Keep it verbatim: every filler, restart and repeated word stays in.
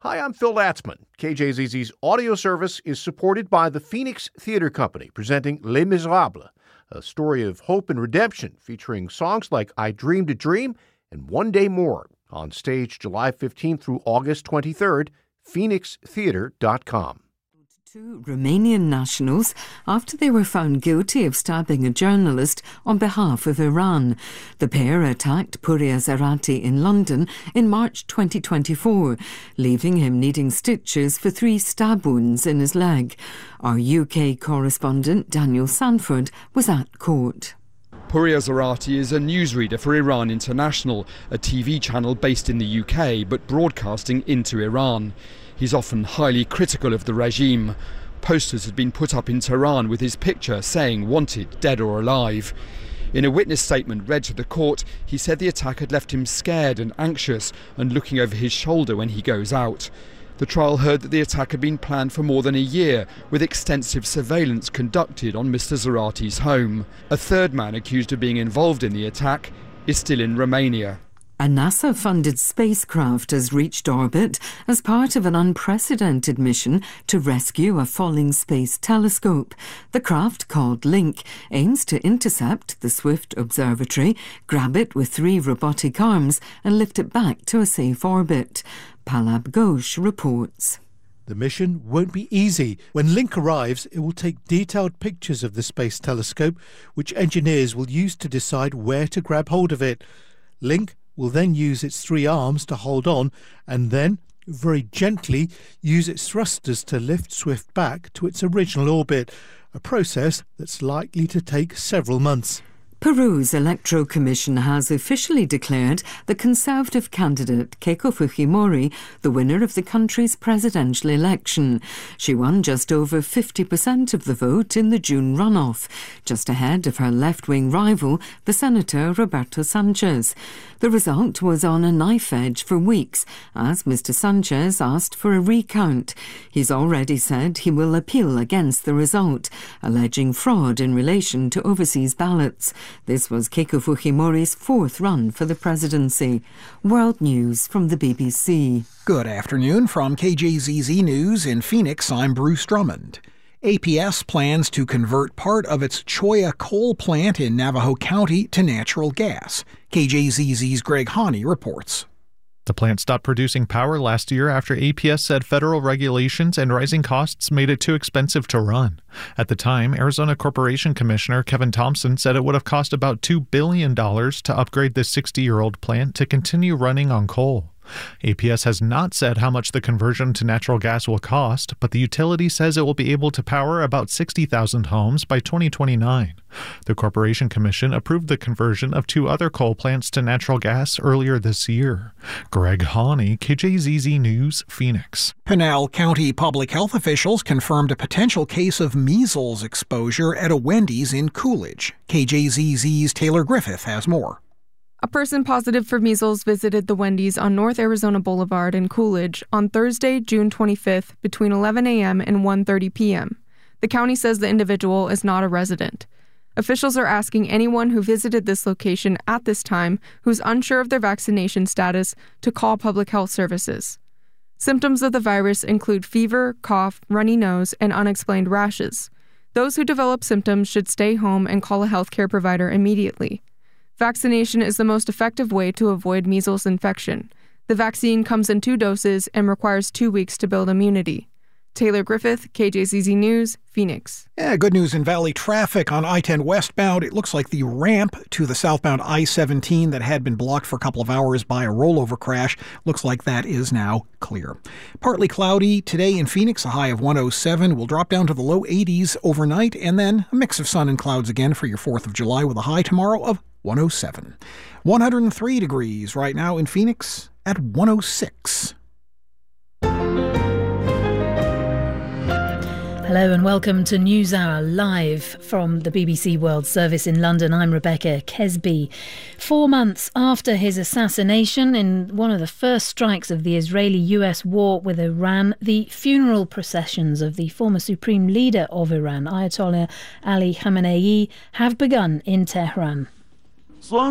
Hi, I'm Phil Latzman. K J Z Z's audio service is supported by the Phoenix Theater Company, presenting Les Miserables, a story of hope and redemption featuring songs like I Dreamed a Dream and One Day More, on stage July fifteenth through August twenty-third, phoenix theater dot com. Two Romanian nationals after they were found guilty of stabbing a journalist on behalf of Iran. The pair attacked Puria Zarati in London in March twenty twenty-four, leaving him needing stitches for three stab wounds in his leg. Our U K correspondent Daniel Sanford was at court. Puria Zarati is a newsreader for Iran International, a T V channel based in the U K but broadcasting into Iran. He's often highly critical of the regime. Posters had been put up in Tehran with his picture saying wanted, dead or alive. In a witness statement read to the court, he said the attack had left him scared and anxious and looking over his shoulder when he goes out. The trial heard that the attack had been planned for more than a year, with extensive surveillance conducted on Mister Zarati's home. A third man accused of being involved in the attack is still in Romania. A NASA-funded spacecraft has reached orbit as part of an unprecedented mission to rescue a falling space telescope. The craft, called Link, aims to intercept the Swift Observatory, grab it with three robotic arms and lift it back to a safe orbit. Palab Ghosh reports. The mission won't be easy. When Link arrives, it will take detailed pictures of the space telescope, which engineers will use to decide where to grab hold of it. Link will then use its three arms to hold on and then, very gently, use its thrusters to lift Swift back to its original orbit, a process that's likely to take several months. Peru's Electoral Commission has officially declared the Conservative candidate Keiko Fujimori the winner of the country's presidential election. She won just over fifty percent of the vote in the June runoff, just ahead of her left-wing rival, the Senator Roberto Sanchez. The result was on a knife edge for weeks, as Mister Sanchez asked for a recount. He's already said he will appeal against the result, alleging fraud in relation to overseas ballots. This was Keiko Fujimori's fourth run for the presidency. World News from the B B C. Good afternoon from K J Z Z News in Phoenix. I'm Bruce Drummond. A P S plans to convert part of its Cholla coal plant in Navajo County to natural gas. K J Z Z's Greg Haney reports. The plant stopped producing power last year after A P S said federal regulations and rising costs made it too expensive to run. At the time, Arizona Corporation Commissioner Kevin Thompson said it would have cost about two billion dollars to upgrade the sixty-year-old plant to continue running on coal. A P S has not said how much the conversion to natural gas will cost, but the utility says it will be able to power about sixty thousand homes by twenty twenty-nine. The Corporation Commission approved the conversion of two other coal plants to natural gas earlier this year. Greg Haney, K J Z Z News, Phoenix. Pinal County public health officials confirmed a potential case of measles exposure at a Wendy's in Coolidge. K J Z Z's Taylor Griffith has more. A person positive for measles visited the Wendy's on North Arizona Boulevard in Coolidge on Thursday, June twenty-fifth, between eleven a.m. and one thirty p.m. The county says the individual is not a resident. Officials are asking anyone who visited this location at this time who's unsure of their vaccination status to call public health services. Symptoms of the virus include fever, cough, runny nose, and unexplained rashes. Those who develop symptoms should stay home and call a healthcare provider immediately. Vaccination is the most effective way to avoid measles infection. The vaccine comes in two doses and requires two weeks to build immunity. Taylor Griffith, K J Z Z News, Phoenix. Yeah, good news in Valley traffic on I ten westbound. It looks like the ramp to the southbound I seventeen that had been blocked for a couple of hours by a rollover crash looks like that is now clear. Partly cloudy today in Phoenix, a high of one oh seven. Will drop down to the low eighties overnight, and then a mix of sun and clouds again for your fourth of July with a high tomorrow of one oh seven. one hundred three degrees right now in Phoenix at one oh six. Hello and welcome to NewsHour live from the B B C World Service in London. I'm Rebecca Kesby. Four months after his assassination in one of the first strikes of the Israeli-U S war with Iran, the funeral processions of the former supreme leader of Iran, Ayatollah Ali Khamenei, have begun in Tehran.